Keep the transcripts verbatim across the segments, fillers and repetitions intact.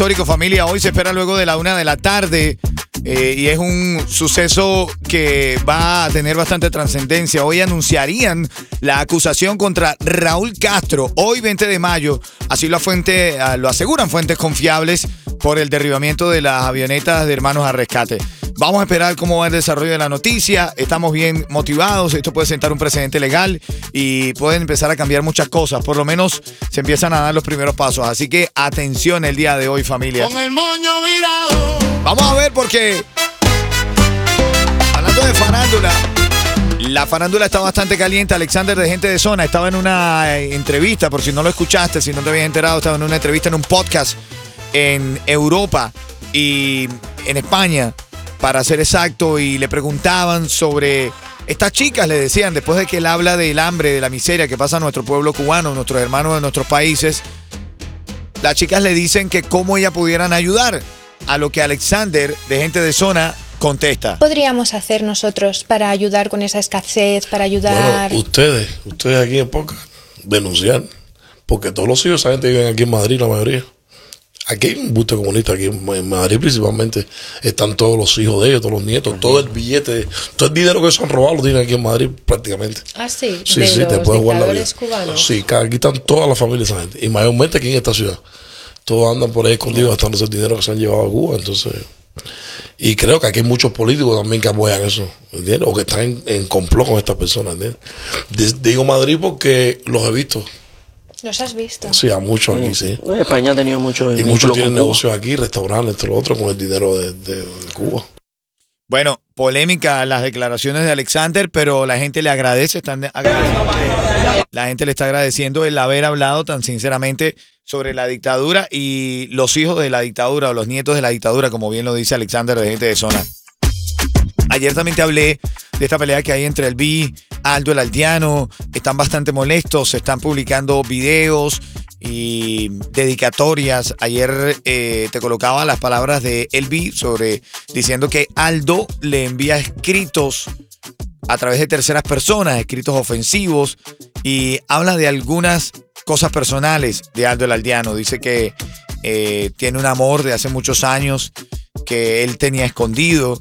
Histórico, familia. Hoy se espera luego de la una de la tarde eh, y es un suceso que va a tener bastante trascendencia. Hoy anunciarían la acusación contra Raúl Castro, hoy veinte de mayo, así lo, fuente, lo aseguran fuentes confiables, por el derribamiento de las avionetas de Hermanos al Rescate. Vamos a esperar cómo va el desarrollo de la noticia. Estamos bien motivados. Esto puede sentar un precedente legal y pueden empezar a cambiar muchas cosas. Por lo menos se empiezan a dar los primeros pasos. Así que atención el día de hoy, familia. Con el moño virado. Vamos a ver porque, hablando de farándula, la farándula está bastante caliente. Alexander de Gente de Zona estaba en una entrevista, por si no lo escuchaste, si no te habías enterado, estaba en una entrevista en un podcast en Europa y en España, para ser exacto, y le preguntaban sobre estas chicas, le decían, después de que él habla del hambre, de la miseria que pasa a nuestro pueblo cubano, nuestros hermanos de nuestros países, las chicas le dicen que cómo ellas pudieran ayudar, a lo que Alexander de Gente de Zona contesta. ¿Podríamos hacer nosotros para ayudar con esa escasez, para ayudar? Bueno, ustedes, ustedes aquí en Poca, denunciar, porque todos los hijos de esa gente viven aquí en Madrid, la mayoría. Aquí hay un buste comunista, aquí en Madrid principalmente están todos los hijos de ellos, todos los nietos, todo el billete, todo el dinero que se han robado lo tienen aquí en Madrid prácticamente. Ah, sí, sí, de sí, los te puedes guardar dictadores cubanos. Sí, aquí están todas las familias de esa gente, y mayormente aquí en esta ciudad. Todos andan por ahí escondidos gastándose el dinero que se han llevado a Cuba, entonces... Y creo que aquí hay muchos políticos también que apoyan eso, ¿entiendes? O que están en, en complot con estas personas, ¿entiendes? Digo Madrid porque los he visto. ¿Los has visto? Sí, a muchos aquí, sí. España ha tenido mucho. Y muchos tienen negocios aquí, restaurantes, todo lo otro, con el dinero de, de, de Cuba. Bueno, polémica las declaraciones de Alexander, pero la gente le agradece, están agradeciendo, la gente le está agradeciendo el haber hablado tan sinceramente sobre la dictadura y los hijos de la dictadura o los nietos de la dictadura, como bien lo dice Alexander de Gente de Zona. Ayer también te hablé de esta pelea que hay entre el B, Aldo el Aldeano. Están bastante molestos, se están publicando videos y dedicatorias. Ayer eh, te colocaba las palabras de El B sobre diciendo que Aldo le envía escritos a través de terceras personas, escritos ofensivos, y habla de algunas cosas personales de Aldo el Aldeano. Dice que eh, tiene un amor de hace muchos años que él tenía escondido,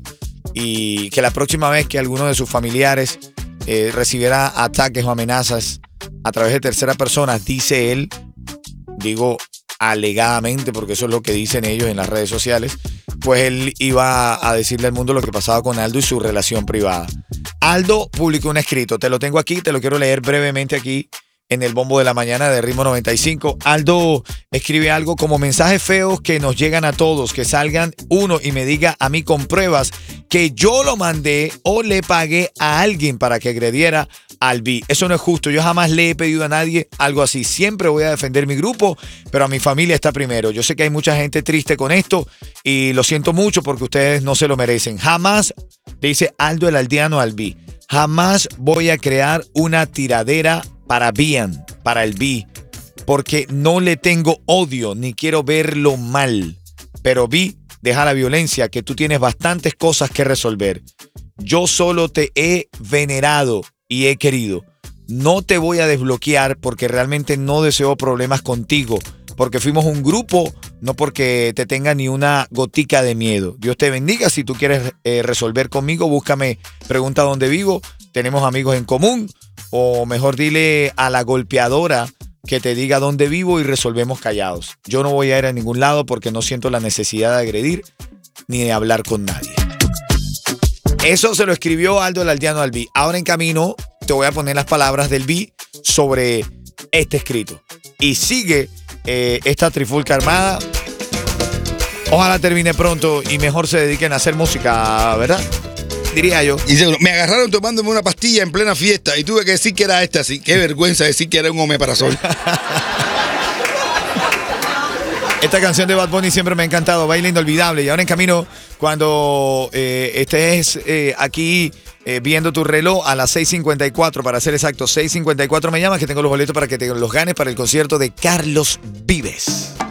y que la próxima vez que alguno de sus familiares eh, recibiera ataques o amenazas a través de terceras personas, dice él, digo alegadamente porque eso es lo que dicen ellos en las redes sociales, pues él iba a decirle al mundo lo que pasaba con Aldo y su relación privada. Aldo publicó un escrito, te lo tengo aquí, te lo quiero leer brevemente aquí en el bombo de la mañana de Ritmo noventa y cinco. Aldo escribe algo como: mensajes feos que nos llegan a todos, que salgan uno y me diga a mí con pruebas que yo lo mandé o le pagué a alguien para que agrediera al B. Eso no es justo, yo jamás le he pedido a nadie algo así. Siempre voy a defender mi grupo, pero a mi familia está primero. Yo sé que hay mucha gente triste con esto y lo siento mucho porque ustedes no se lo merecen. Jamás, dice Aldo el Aldeano al B, jamás voy a crear una tiradera para Bian, para el B, porque no le tengo odio ni quiero verlo mal. Pero B, deja la violencia, que tú tienes bastantes cosas que resolver. Yo solo te he venerado y he querido. No te voy a desbloquear porque realmente no deseo problemas contigo, porque fuimos un grupo, no porque te tenga ni una gotica de miedo. Dios te bendiga. Si tú quieres eh, resolver conmigo, búscame, pregunta dónde vivo. Tenemos amigos en común. O mejor dile a la golpeadora que te diga dónde vivo y resolvemos callados. Yo no voy a ir a ningún lado porque no siento la necesidad de agredir ni de hablar con nadie. Eso se lo escribió Aldo el Aldeano al B. Ahora en camino te voy a poner las palabras del B sobre este escrito. Y sigue eh, esta trifulca armada. Ojalá termine pronto y mejor se dediquen a hacer música, ¿verdad? Diría yo. Y dice, me agarraron tomándome una pastilla en plena fiesta y tuve que decir que era esta, así. Qué vergüenza decir que era un omeprazol. Esta canción de Bad Bunny siempre me ha encantado, baile inolvidable. Y ahora en camino, cuando eh, estés eh, aquí eh, viendo tu reloj a las seis cincuenta y cuatro, para ser exacto, seis cincuenta y cuatro me llamas, que tengo los boletos para que te los ganes para el concierto de Carlos Vives.